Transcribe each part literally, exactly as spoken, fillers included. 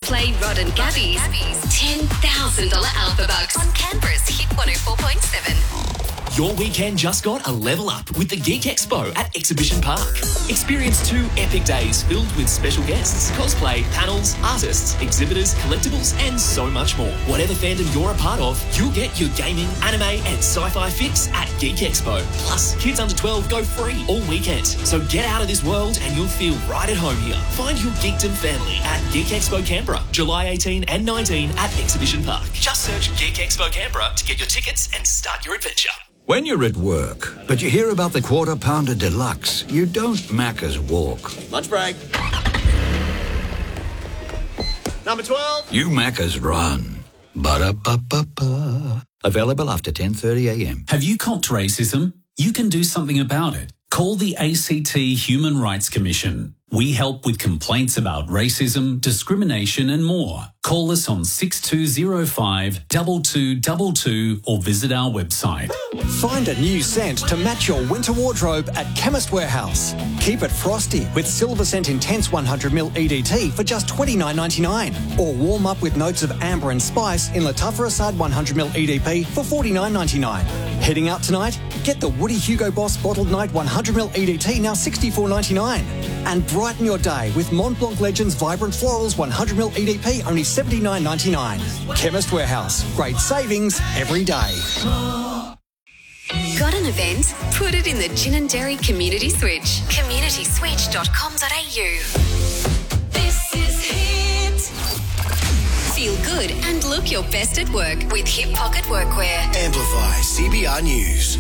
Play Rod and Gabby's ten thousand dollars Alpha Bucks on Canberra's Hit one oh four point seven. Your weekend just got a level up with the Geek Expo at Exhibition Park. Experience two epic days filled with special guests, cosplay, panels, artists, exhibitors, collectibles, and so much more. Whatever fandom you're a part of, you'll get your gaming, anime, and sci-fi fix at Geek Expo. Plus, kids under twelve go free all weekend. So get out of this world and you'll feel right at home here. Find your geekdom family at Geek Expo Canberra, July eighteenth and nineteenth at Exhibition Park. Just search Geek Expo Canberra to get your tickets and start your adventure. When you're at work, but you hear about the Quarter Pounder Deluxe, you don't Macca's walk. Lunch break. Number twelve. You Macca's run. Ba-da-ba-ba-ba. Available after ten thirty a m. Have you copped racism? You can do something about it. Call the A C T Human Rights Commission. We help with complaints about racism, discrimination and more. Call us on six two zero five, two two two two or visit our website. Find a new scent to match your winter wardrobe at Chemist Warehouse. Keep it frosty with Silver Scent Intense one hundred milliliter E D T for just twenty-nine ninety-nine. Or warm up with notes of amber and spice in Lattafa Assad one hundred milliliter E D P for forty-nine ninety-nine. Heading out tonight? Get the Woody Hugo Boss Bottled Night one hundred milliliter E D T now sixty-four ninety-nine. And brighten your day with Mont Blanc Legends Vibrant Florals one hundred milliliter E D P only seventy-nine ninety-nine. Chemist Warehouse. Great savings every day. Got an event? Put it in the Gin and Dairy Community Switch. community switch dot com dot a u. This is Hit. Feel good and look your best at work with Hip Pocket Workwear. Amplify C B R News.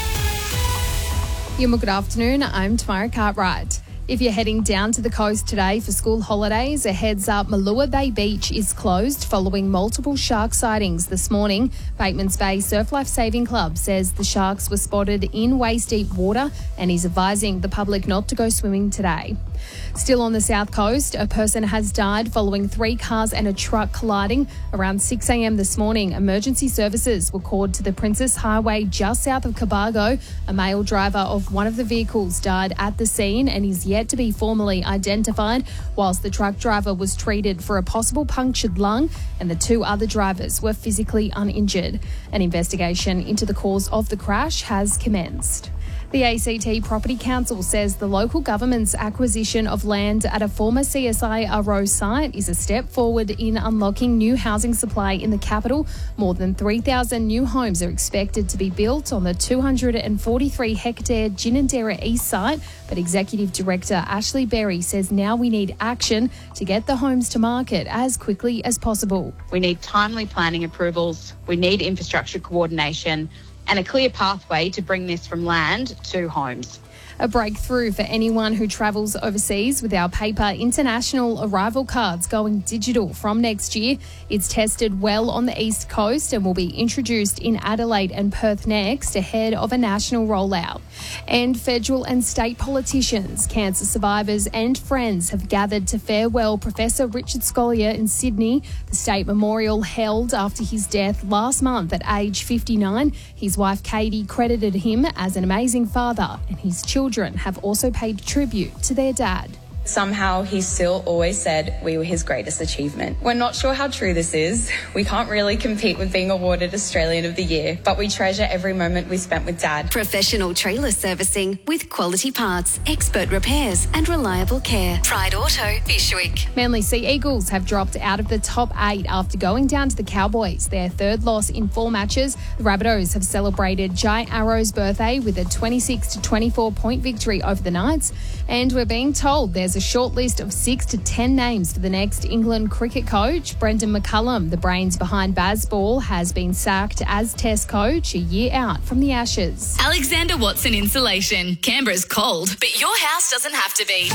Yeah, well, good afternoon. I'm Tamara Cartwright. If you're heading down to the coast today for school holidays, a heads up, Malua Bay Beach is closed following multiple shark sightings this morning. Batemans Bay Surf Life Saving Club says the sharks were spotted in waist-deep water and is advising the public not to go swimming today. Still on the south coast, a person has died following three cars and a truck colliding. Around six a m this morning, emergency services were called to the Princess Highway just south of Cobargo. A male driver of one of the vehicles died at the scene and is yet to be formally identified, whilst the truck driver was treated for a possible punctured lung and the two other drivers were physically uninjured. An investigation into the cause of the crash has commenced. The A C T Property Council says the local government's acquisition of land at a former C S I R O site is a step forward in unlocking new housing supply in the capital. More than three thousand new homes are expected to be built on the two hundred forty-three hectare Ginninderra East site, but Executive Director Ashley Berry says now we need action to get the homes to market as quickly as possible. We need timely planning approvals, we need infrastructure coordination, and a clear pathway to bring this from land to homes. A breakthrough for anyone who travels overseas with our paper international arrival cards going digital from next year. It's tested well on the East Coast and will be introduced in Adelaide and Perth next, ahead of a national rollout. And federal and state politicians, cancer survivors and friends have gathered to farewell Professor Richard Scolyer in Sydney. The state memorial held after his death last month at age fifty-nine. His wife Katie credited him as an amazing father, and his children have also paid tribute to their dad. Somehow he still always said we were his greatest achievement. We're not sure how true this is. We can't really compete with being awarded Australian of the Year, but we treasure every moment we spent with Dad. Professional trailer servicing with quality parts, expert repairs and reliable care. Pride Auto, Bishwick. Manly Sea Eagles have dropped out of the top eight after going down to the Cowboys, their third loss in four matches. The Rabbitohs have celebrated Jai Arrow's birthday with a twenty-six to twenty-four point victory over the Knights. And we're being told there's a short list of six to ten names for the next England cricket coach. Brendan McCullum, the brains behind Bazball, has been sacked as Test coach a year out from the Ashes. Alexander Watson Insulation. Canberra's cold, but your house doesn't have to be.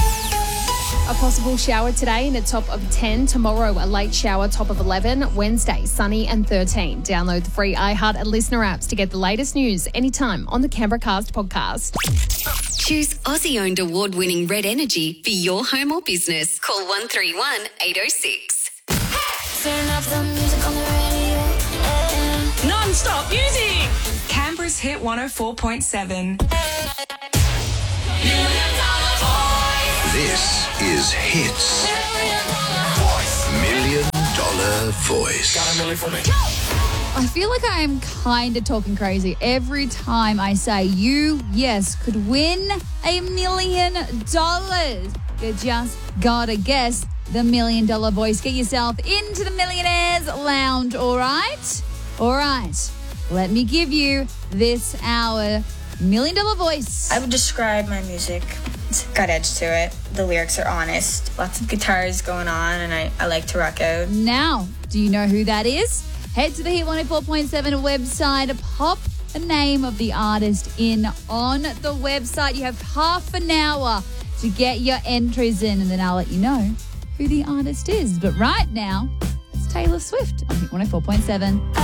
A possible shower today in a top of ten. Tomorrow, a late shower, top of eleven. Wednesday, sunny and thirteen. Download the free iHeart and Listener apps to get the latest news anytime on the Canberra Cast podcast. Choose Aussie-owned award-winning Red Energy for your home or business. Call one three one, eight oh six. Turn off the music on the radio. Non-stop music. Canberra's Hit one oh four point seven. This is Hits. Million voice. I feel like I am kind of talking crazy every time I say you, yes, could win a million dollars. You just gotta guess the million dollar voice. Get yourself into the Millionaires Lounge, all right? All right. Let me give you this hour million dollar voice. I would describe my music. It's got edge to it. The lyrics are honest. Lots of guitars going on, and I, I like to rock out. Now, do you know who that is? Head to the Hit one oh four point seven website, pop the name of the artist in on the website. You have half an hour to get your entries in, and then I'll let you know who the artist is. But right now, it's Taylor Swift on Hit one oh four point seven.